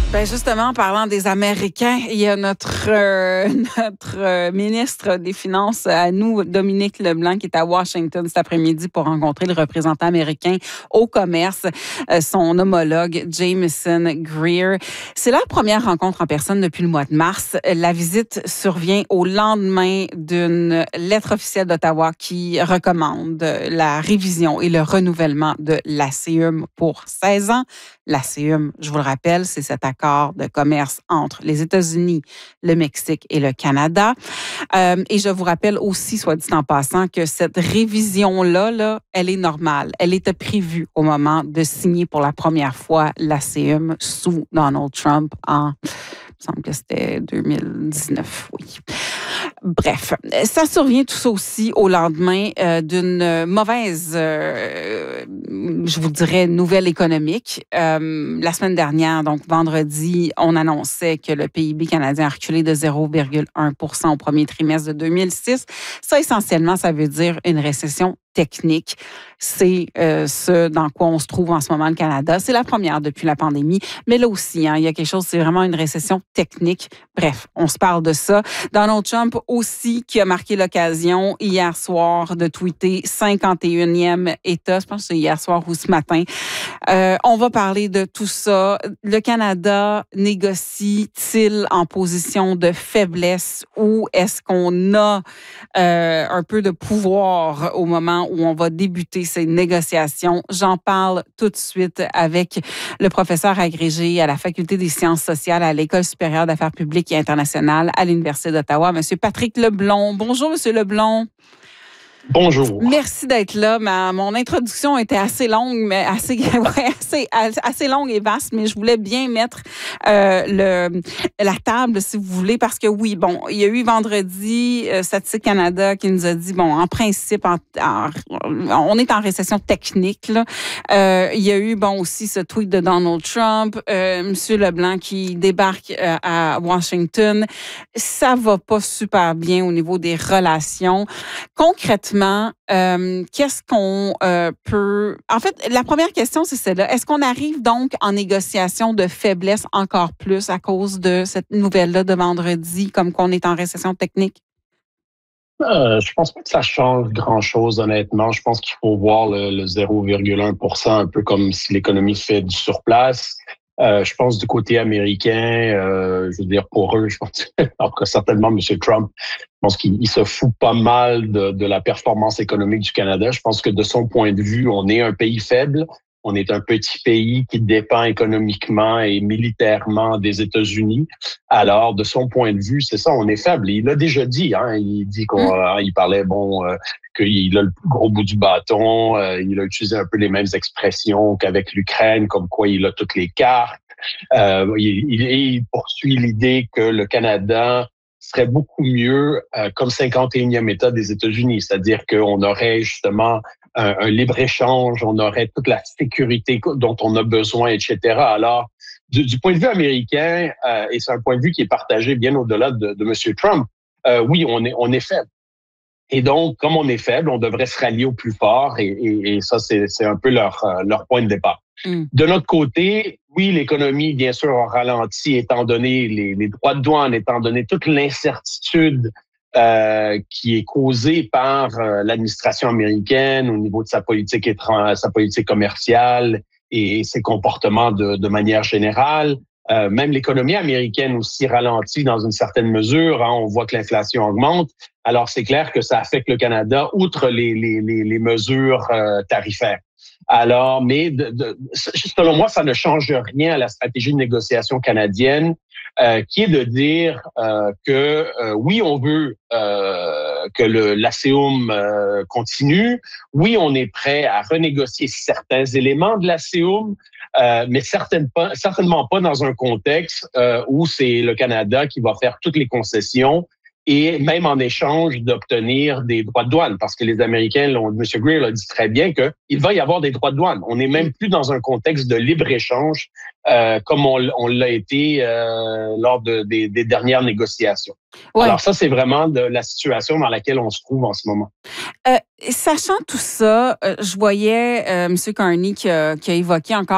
Ben justement, en parlant des Américains, il y a notre ministre des Finances à nous, Dominique Leblanc, qui est à Washington cet après-midi pour rencontrer le représentant américain au commerce, son homologue Jameson Greer. C'est leur première rencontre en personne depuis le mois de mars. La visite survient au lendemain d'une lettre officielle d'Ottawa qui recommande la révision et le renouvellement de l'ACUM pour 16 ans. L'ACUM, je vous le rappelle, c'est cet accord de commerce entre les États-Unis, le Mexique et le Canada. Et je vous rappelle aussi, soit dit en passant, que cette révision-là, elle est normale. Elle était prévue au moment de signer pour la première fois l'ACUM sous Donald Trump il me semble que c'était 2019, oui. Bref, ça survient tout ça aussi au lendemain d'une mauvaise, je vous dirais, nouvelle économique. La semaine dernière, donc vendredi, on annonçait que le PIB canadien a reculé de 0,1% au premier trimestre de 2006. Ça, essentiellement, ça veut dire une récession technique. C'est ce dans quoi on se trouve en ce moment, le Canada. C'est la première depuis la pandémie. Mais là aussi, il y a quelque chose, c'est vraiment une récession technique. Bref, on se parle de ça. Donald Trump aussi, qui a marqué l'occasion hier soir de tweeter 51e État. Je pense que c'est hier soir ou ce matin. On va parler de tout ça. Le Canada négocie-t-il en position de faiblesse ou est-ce qu'on a un peu de pouvoir au moment où on va débuter ces négociations? J'en parle tout de suite avec le professeur agrégé à la Faculté des sciences sociales à l'École supérieure d'affaires publiques et internationales à l'Université d'Ottawa, M. Patrick Leblond. Bonjour, M. Leblond. Bonjour. Merci d'être là. Mon introduction était assez longue, mais assez longue et vaste, mais je voulais bien mettre la table, si vous voulez, parce que oui, bon, il y a eu vendredi Statistique Canada qui nous a dit, bon, en principe, on est en récession technique, là. Il y a eu, bon, aussi ce tweet de Donald Trump, M. Leblanc qui débarque à Washington. Ça va pas super bien au niveau des relations. Concrètement, qu'est-ce qu'on peut... En fait, la première question, c'est celle-là. Est-ce qu'on arrive donc en négociation de faiblesse encore plus à cause de cette nouvelle-là de vendredi, comme qu'on est en récession technique? Je pense pas que ça change grand-chose, honnêtement. Je pense qu'il faut voir le 0,1% un peu comme si l'économie fait du surplace. Je pense du côté américain, je veux dire pour eux, je pense, en tout cas certainement M. Trump, je pense qu'il se fout pas mal de la performance économique du Canada. Je pense que de son point de vue, on est un pays faible. On est un petit pays qui dépend économiquement et militairement des États-Unis. Alors, de son point de vue, c'est ça, on est faible. Il l'a déjà dit, hein. Il dit il parlait, qu'il a le plus gros bout du bâton. Il a utilisé un peu les mêmes expressions qu'avec l'Ukraine, comme quoi il a toutes les cartes. Il poursuit l'idée que le Canada serait beaucoup mieux comme 51e État des États-Unis, c'est-à-dire qu'on aurait justement un libre-échange, on aurait toute la sécurité dont on a besoin, etc. Alors, du point de vue américain, et c'est un point de vue qui est partagé bien au-delà de M. Trump, oui, on est faible. Et donc, comme on est faible, on devrait se rallier au plus fort et ça, c'est un peu leur point de départ. De notre côté, oui, l'économie, bien sûr, a ralenti étant donné les droits de douane, étant donné toute l'incertitude qui est causée par l'administration américaine au niveau de sa politique sa politique commerciale et ses comportements de manière générale. Même l'économie américaine aussi ralentit dans une certaine mesure. Hein, on voit que l'inflation augmente. Alors, c'est clair que ça affecte le Canada, outre les mesures tarifaires. Alors, mais selon moi, ça ne change rien à la stratégie de négociation canadienne, qui est de dire que oui, on veut que l'ACUM continue. Oui, on est prêt à renégocier certains éléments de l'ACUM, mais certainement pas dans un contexte où c'est le Canada qui va faire toutes les concessions et même en échange d'obtenir des droits de douane, parce que les Américains, M. Greer l'a dit très bien, qu'il va y avoir des droits de douane. On n'est même plus dans un contexte de libre-échange comme on l'a été lors des dernières négociations. Ouais. Alors ça, c'est vraiment la situation dans laquelle on se trouve en ce moment. Sachant tout ça, je voyais M. Carney qui a évoqué encore